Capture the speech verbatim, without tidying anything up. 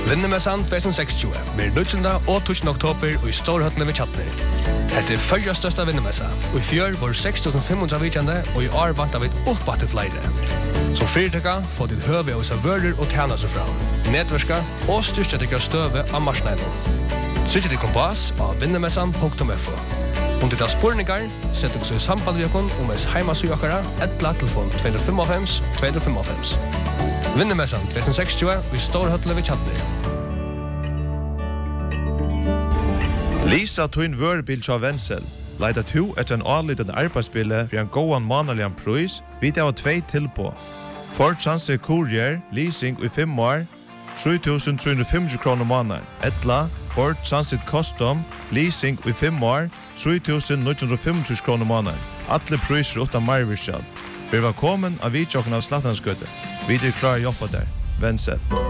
Vinnemessan tjugohundrasextio blir nittonde og tusen oktober og i Storhøttene ved Tjatner. Dette er førre største vinnemessa, og i fjør var seks tusen fem hundre vikende, og i år vant av et oppbatt til flere. Som fyrtøkka får ditt høve av seg vører og tjene seg fram, nedverska og styrke til støve av marsneiden. Trykk til kompass av vinnemessan punktum f o. Om det er spurningar, sett dere i samband med dere om ens heimasøkere, etla telefon to fem fem to fem fem. Vinnemessan tjugohundrasextio og i Storhøttene ved Tjatner. Lisa Tuin Vørbil av Vensel leida to etter en anlitende arbeidsbille for en gåan manalian pris vidt av tvei tilpå. Ford Transit Courier, leasing i fem år, tre tusen tre hundre og femti kroner måneden. Etla, Ford Transit Custom, leasing i fem år, tre tusen ni hundre og femti kroner måneden. Alle priser utan marvirskjall. Vi er velkommen av vidtjokken av Slattanskøtte. Vi er klar å jobbe der. Vensel.